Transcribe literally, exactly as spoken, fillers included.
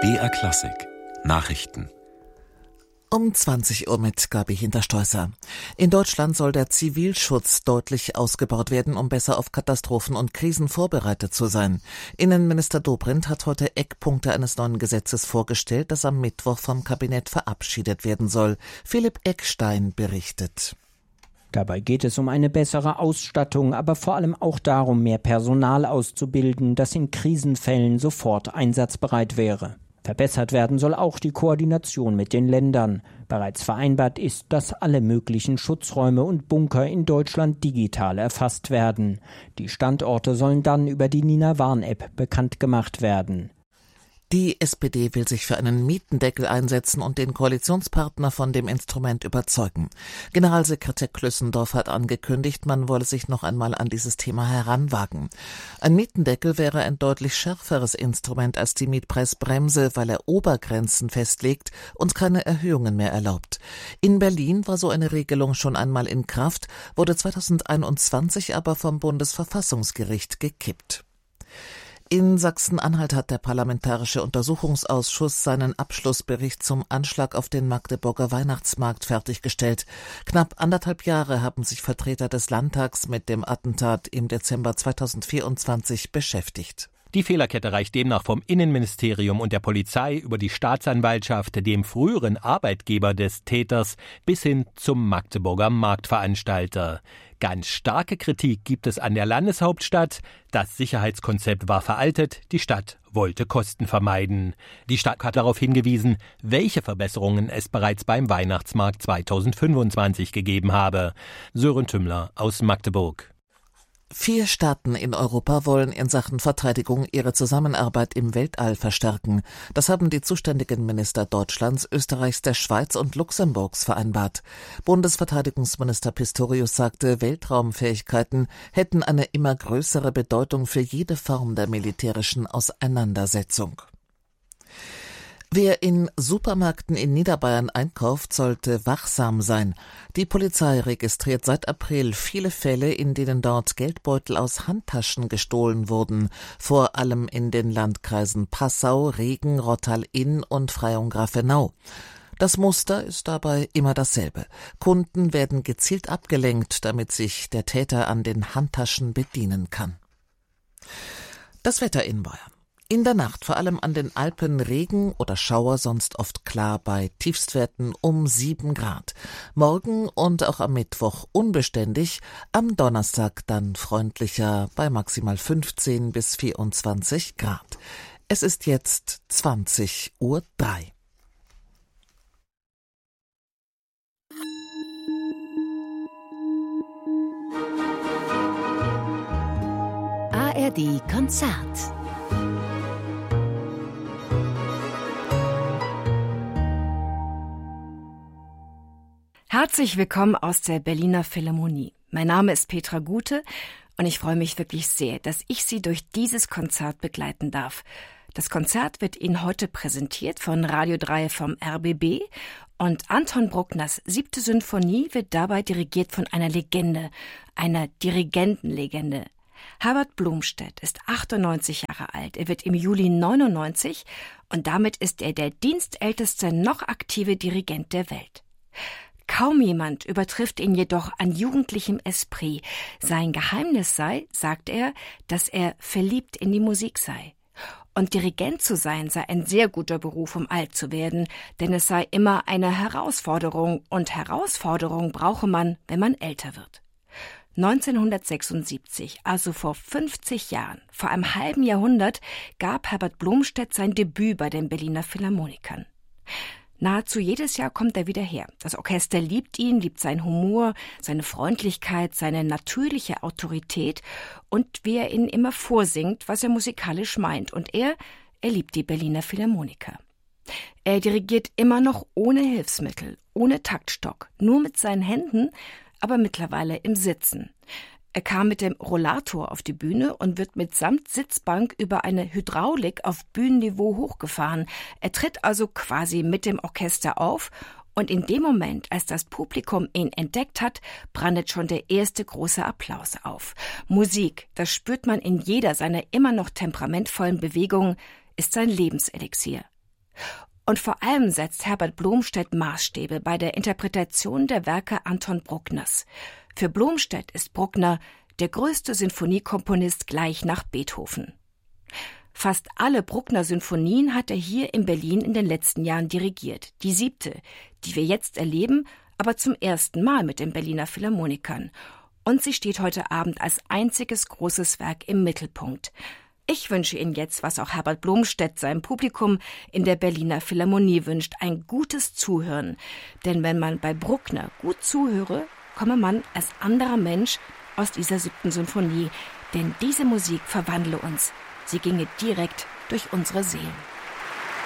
B R Klassik Nachrichten. Um zwanzig Uhr mit Gabi Hinterstoißer. In Deutschland soll der Zivilschutz deutlich ausgebaut werden, um besser auf Katastrophen und Krisen vorbereitet zu sein. Innenminister Dobrindt hat heute Eckpunkte eines neuen Gesetzes vorgestellt, das am Mittwoch vom Kabinett verabschiedet werden soll. Philipp Eckstein berichtet. Dabei geht es um eine bessere Ausstattung, aber vor allem auch darum, mehr Personal auszubilden, das in Krisenfällen sofort einsatzbereit wäre. Verbessert werden soll auch die Koordination mit den Ländern. Bereits vereinbart ist, dass alle möglichen Schutzräume und Bunker in Deutschland digital erfasst werden. Die Standorte sollen dann über die Nina Warn-App bekannt gemacht werden. Die S P D will sich für einen Mietendeckel einsetzen und den Koalitionspartner von dem Instrument überzeugen. Generalsekretär Klüssendorf hat angekündigt, man wolle sich noch einmal an dieses Thema heranwagen. Ein Mietendeckel wäre ein deutlich schärferes Instrument als die Mietpreisbremse, weil er Obergrenzen festlegt und keine Erhöhungen mehr erlaubt. In Berlin war so eine Regelung schon einmal in Kraft, wurde zweitausendeinundzwanzig aber vom Bundesverfassungsgericht gekippt. In Sachsen-Anhalt hat der Parlamentarische Untersuchungsausschuss seinen Abschlussbericht zum Anschlag auf den Magdeburger Weihnachtsmarkt fertiggestellt. Knapp anderthalb Jahre haben sich Vertreter des Landtags mit dem Attentat im Dezember zweitausendvierundzwanzig beschäftigt. Die Fehlerkette reicht demnach vom Innenministerium und der Polizei über die Staatsanwaltschaft, dem früheren Arbeitgeber des Täters, bis hin zum Magdeburger Marktveranstalter. Ganz starke Kritik gibt es an der Landeshauptstadt. Das Sicherheitskonzept war veraltet, die Stadt wollte Kosten vermeiden. Die Stadt hat darauf hingewiesen, welche Verbesserungen es bereits beim Weihnachtsmarkt zweitausendfünfundzwanzig gegeben habe. Sören Tümmler aus Magdeburg. Vier Staaten in Europa wollen in Sachen Verteidigung ihre Zusammenarbeit im Weltall verstärken. Das haben die zuständigen Minister Deutschlands, Österreichs, der Schweiz und Luxemburgs vereinbart. Bundesverteidigungsminister Pistorius sagte, Weltraumfähigkeiten hätten eine immer größere Bedeutung für jede Form der militärischen Auseinandersetzung. Wer in Supermärkten in Niederbayern einkauft, sollte wachsam sein. Die Polizei registriert seit April viele Fälle, in denen dort Geldbeutel aus Handtaschen gestohlen wurden, vor allem in den Landkreisen Passau, Regen, Rottal-Inn und Freyung-Grafenau. Das Muster ist dabei immer dasselbe. Kunden werden gezielt abgelenkt, damit sich der Täter an den Handtaschen bedienen kann. Das Wetter in Bayern. In der Nacht vor allem an den Alpen Regen oder Schauer, sonst oft klar bei Tiefstwerten um sieben Grad. Morgen und auch am Mittwoch unbeständig, am Donnerstag dann freundlicher bei maximal fünfzehn bis vierundzwanzig Grad. Es ist jetzt zwanzig Uhr drei. A R D Konzert. Herzlich willkommen aus der Berliner Philharmonie. Mein Name ist Petra Gute und ich freue mich wirklich sehr, dass ich Sie durch dieses Konzert begleiten darf. Das Konzert wird Ihnen heute präsentiert von Radio drei vom R B B und Anton Bruckners siebte Sinfonie wird dabei dirigiert von einer Legende, einer Dirigentenlegende. Herbert Blomstedt ist achtundneunzig Jahre alt. Er wird im Juli neunundneunzig und damit ist er der dienstälteste noch aktive Dirigent der Welt. Kaum jemand übertrifft ihn jedoch an jugendlichem Esprit. Sein Geheimnis sei, sagt er, dass er verliebt in die Musik sei. Und Dirigent zu sein sei ein sehr guter Beruf, um alt zu werden, denn es sei immer eine Herausforderung und Herausforderung brauche man, wenn man älter wird. neunzehnhundertsechsundsiebzig, also vor fünfzig Jahren, vor einem halben Jahrhundert, gab Herbert Blomstedt sein Debüt bei den Berliner Philharmonikern. Nahezu jedes Jahr kommt er wieder her. Das Orchester liebt ihn, liebt seinen Humor, seine Freundlichkeit, seine natürliche Autorität und wie er ihnen immer vorsingt, was er musikalisch meint. Und er, er liebt die Berliner Philharmoniker. Er dirigiert immer noch ohne Hilfsmittel, ohne Taktstock, nur mit seinen Händen, aber mittlerweile im Sitzen. Er kam mit dem Rollator auf die Bühne und wird mitsamt Sitzbank über eine Hydraulik auf Bühnenniveau hochgefahren. Er tritt also quasi mit dem Orchester auf und in dem Moment, als das Publikum ihn entdeckt hat, brandet schon der erste große Applaus auf. Musik, das spürt man in jeder seiner immer noch temperamentvollen Bewegungen, ist sein Lebenselixier. Und vor allem setzt Herbert Blomstedt Maßstäbe bei der Interpretation der Werke Anton Bruckners. Für Blomstedt ist Bruckner der größte Sinfoniekomponist gleich nach Beethoven. Fast alle Bruckner-Sinfonien hat er hier in Berlin in den letzten Jahren dirigiert. Die siebte, die wir jetzt erleben, aber zum ersten Mal mit den Berliner Philharmonikern. Und sie steht heute Abend als einziges großes Werk im Mittelpunkt. Ich wünsche Ihnen jetzt, was auch Herbert Blomstedt seinem Publikum in der Berliner Philharmonie wünscht, ein gutes Zuhören. Denn wenn man bei Bruckner gut zuhöre, komme man als anderer Mensch aus dieser siebten Sinfonie. Denn diese Musik verwandle uns. Sie ginge direkt durch unsere Seelen.